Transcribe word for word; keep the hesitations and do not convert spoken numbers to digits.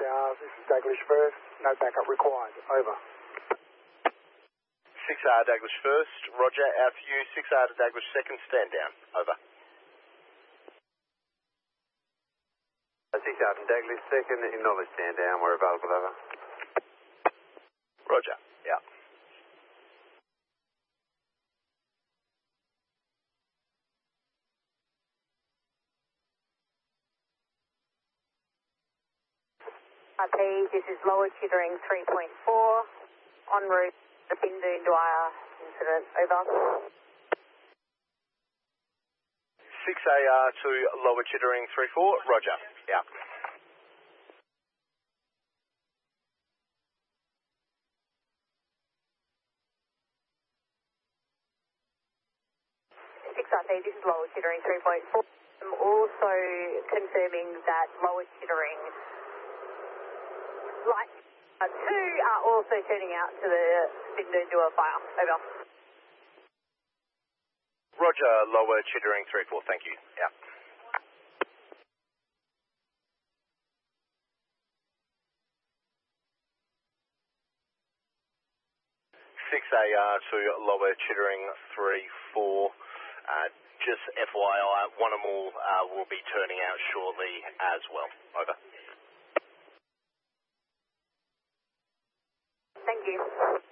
R, this is Douglas first, no backup required, over. six R Douglas first, roger, out for you, six R to Douglas second, stand down, over. six R to Douglas second, acknowledge stand down, we're available, over. Roger, yeah. R P, this is Lower Chittering three point four, en route to Bindu Dwyer incident, over. six A R to Lower Chittering three four, roger, yeah. six R P, this is Lower Chittering three point four. I'm also confirming that Lower Chittering Light uh, two are also turning out to the Bindu Dwyer fire, over. Roger, Lower Chittering three four, thank you, yeah. six A R to Lower Chittering three four, uh, just F Y I, one of them all uh, will be turning out shortly as well, over. Thank you.